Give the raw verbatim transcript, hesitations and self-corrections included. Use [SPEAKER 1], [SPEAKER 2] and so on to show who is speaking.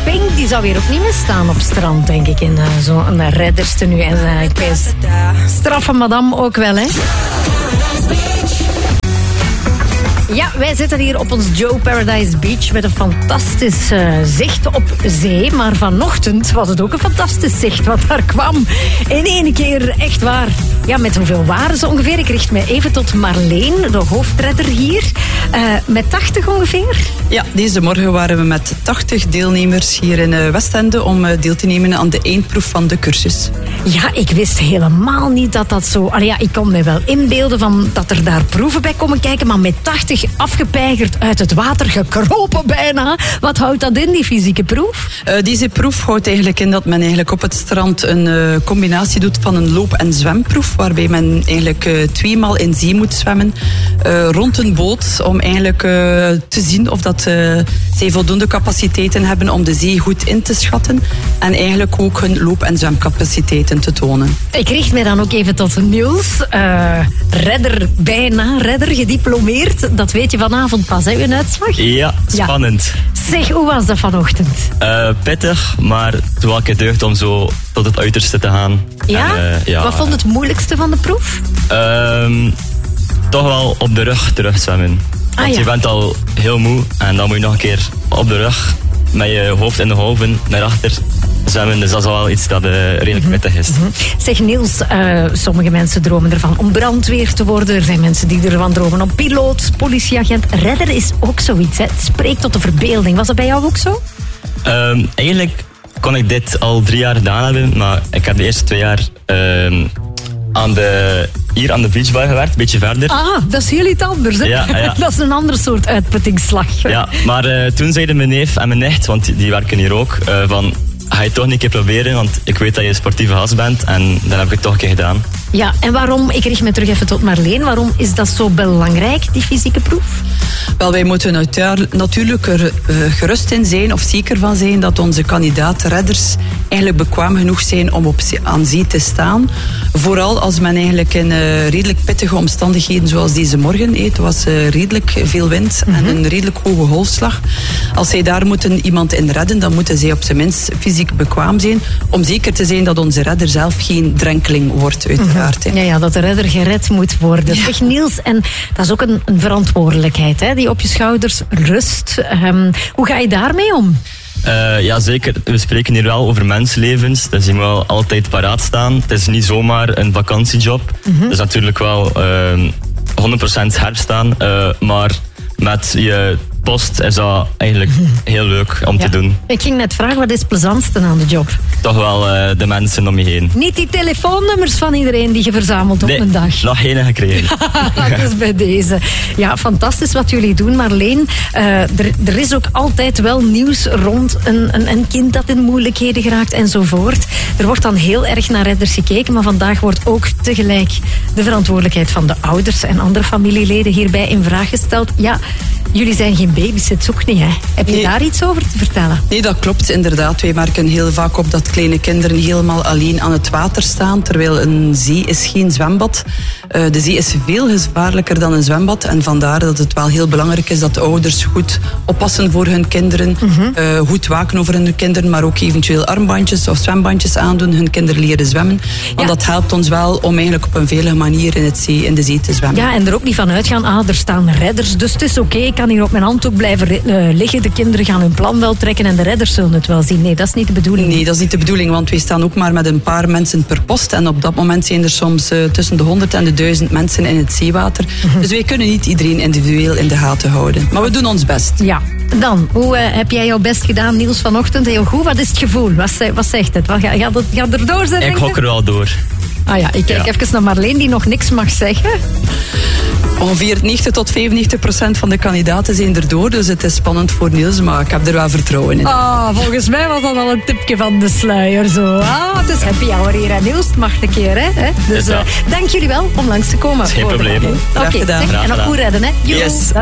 [SPEAKER 1] Pink, die zou weer opnieuw staan op strand, denk ik. In uh, zo'n redderstenu. En uh, ik weet straffe madame ook wel, hè. Ja, wij zitten hier op ons Joe Paradise Beach met een fantastisch uh, zicht op zee. Maar vanochtend was het ook een fantastisch zicht wat daar kwam. In één keer, echt waar. Ja, met hoeveel waren ze ongeveer? Ik richt me even tot Marleen, de hoofdredder hier. Uh, met tachtig ongeveer?
[SPEAKER 2] Ja, deze morgen waren we met tachtig deelnemers hier in uh, Westende om uh, deel te nemen aan de eindproef van de cursus.
[SPEAKER 1] Ja, ik wist helemaal niet dat dat zo... Allee, ja, ik kon me wel inbeelden van dat er daar proeven bij komen kijken, maar met tachtig afgepeigerd uit het water, gekropen bijna. Wat houdt dat in, die fysieke proef?
[SPEAKER 2] Uh, deze proef houdt eigenlijk in dat men eigenlijk op het strand een uh, combinatie doet van een loop- en zwemproef, waarbij men eigenlijk uh, tweemaal in zee moet zwemmen, uh, rond een boot, om eigenlijk uh, te zien of dat uh, zij voldoende capaciteiten hebben om de zee goed in te schatten en eigenlijk ook hun loop- en zwemcapaciteiten te tonen.
[SPEAKER 1] Ik richt mij dan ook even tot Niels. Uh, redder, bijna redder, gediplomeerd. Dat weet je vanavond pas, hè, uw uitslag?
[SPEAKER 3] Ja, spannend.
[SPEAKER 1] Ja. Zeg, hoe was dat vanochtend?
[SPEAKER 3] Uh, pittig, maar toen wel gedeugd om zo tot het uiterste te gaan.
[SPEAKER 1] Ja?
[SPEAKER 3] En, uh, ja.
[SPEAKER 1] Wat vond je het moeilijkste van de proef?
[SPEAKER 3] Um, toch wel op de rug terugzwemmen. Want ah, ja. je bent al heel moe en dan moet je nog een keer op de rug met je hoofd in de golven naar achter zwemmen. Dus dat is wel iets dat uh, redelijk pittig is.
[SPEAKER 1] Mm-hmm. Zeg Niels, uh, sommige mensen dromen ervan om brandweer te worden. Er zijn mensen die ervan dromen om piloot, politieagent. Redder is ook zoiets, hè? Het spreekt tot de verbeelding. Was dat bij jou ook zo?
[SPEAKER 3] Um, eigenlijk kon ik dit al drie jaar gedaan hebben, maar ik heb de eerste twee jaar um, aan de, hier aan de beachbar gewerkt, een beetje verder.
[SPEAKER 1] Ah, dat is heel iets anders, hè?
[SPEAKER 3] Ja, ja.
[SPEAKER 1] Dat is een ander soort uitputtingsslag.
[SPEAKER 3] Ja, maar uh, toen zeiden mijn neef en mijn nicht, want die, die werken hier ook, uh, van... Ga je het toch niet een keer proberen, want ik weet dat je een sportieve gast bent en dan heb ik het toch een keer gedaan.
[SPEAKER 1] Ja, en waarom, ik richt me terug even tot Marleen, waarom is dat zo belangrijk, die fysieke proef?
[SPEAKER 2] Wel, wij moeten natuurlijk er uh, gerust in zijn of zeker van zijn dat onze kandidaat-redders eigenlijk bekwaam genoeg zijn om op zee, aan zee te staan. Vooral als men eigenlijk in uh, redelijk pittige omstandigheden zoals deze morgen, het was uh, redelijk veel wind mm-hmm. en een redelijk hoge golfslag. Als zij daar moeten iemand in redden, dan moeten zij op zijn minst fysiek bekwaam zijn, om zeker te zijn dat onze redder zelf geen drenkeling wordt, uiteraard.
[SPEAKER 1] Mm-hmm. Ja, ja, dat de redder gered moet worden. Ja. Zeg Niels, en dat is ook een, een verantwoordelijkheid, hè, die op je schouders rust. Um, hoe ga je daarmee om?
[SPEAKER 3] Uh, ja, zeker. We spreken hier wel over mensenlevens, dus je moet wel altijd paraat staan. Het is niet zomaar een vakantiejob. Mm-hmm. Dus natuurlijk wel uh, honderd procent herstaan, uh, maar met je post is dat eigenlijk heel leuk om ja. te doen.
[SPEAKER 1] Ik ging net vragen, wat is het plezantste aan de job?
[SPEAKER 3] Toch wel uh, de mensen om je heen.
[SPEAKER 1] Niet die telefoonnummers van iedereen die je verzamelt nee, op een dag.
[SPEAKER 3] Nog geen gekregen.
[SPEAKER 1] Dus bij deze. Ja, fantastisch wat jullie doen, Marleen. Uh, er, er is ook altijd wel nieuws rond een, een, een kind dat in moeilijkheden geraakt enzovoort. Er wordt dan heel erg naar redders gekeken, maar vandaag wordt ook tegelijk de verantwoordelijkheid van de ouders en andere familieleden hierbij in vraag gesteld. Ja, jullie zijn geen babysits ook niet, hè? Heb je nee. daar iets over te vertellen?
[SPEAKER 2] Nee, dat klopt inderdaad. Wij merken heel vaak op dat kleine kinderen helemaal alleen aan het water staan, terwijl een zee is geen zwembad. Uh, de zee is veel gevaarlijker dan een zwembad en vandaar dat het wel heel belangrijk is dat de ouders goed oppassen voor hun kinderen, mm-hmm. uh, goed waken over hun kinderen, maar ook eventueel armbandjes of zwembandjes aandoen, hun kinderen leren zwemmen. Want ja. dat helpt ons wel om eigenlijk op een veilige manier in, het zee, in de zee te zwemmen.
[SPEAKER 1] Ja, en er ook niet van uitgaan, ah, er staan redders, dus het is oké, okay, ik kan hier op mijn handdoek blijven uh, liggen. De kinderen gaan hun plan wel trekken en de redders zullen het wel zien. Nee, dat is niet de bedoeling.
[SPEAKER 2] Nee, dat is niet de bedoeling, want wij staan ook maar met een paar mensen per post en op dat moment zijn er soms uh, tussen de honderd en de duizend mensen in het zeewater. Mm-hmm. Dus wij kunnen niet iedereen individueel in de gaten houden. Maar we doen ons best.
[SPEAKER 1] Ja. Dan, hoe uh, heb jij jouw best gedaan, Niels, vanochtend? Heel goed. Wat is het gevoel? Wat, wat zegt het? Wat, gaat, gaat het? Gaat er door zijn?
[SPEAKER 3] Ik hok er wel door.
[SPEAKER 1] Ah ja, ik kijk ja. even naar Marleen die nog niks mag zeggen.
[SPEAKER 2] Ongeveer negentig tot vijfennegentig procent van de kandidaten zijn erdoor, dus het is spannend voor Niels, maar ik heb er wel vertrouwen in.
[SPEAKER 1] Ah, oh, volgens mij was dat al een tipje van de sluier zo. Ah, het is happy hour hier en Niels, het mag een keer, hè. Dus uh, dank jullie wel om langs te komen.
[SPEAKER 3] Geen probleem.
[SPEAKER 1] Oké, okay, en nog goed redden, hè.
[SPEAKER 3] Yes.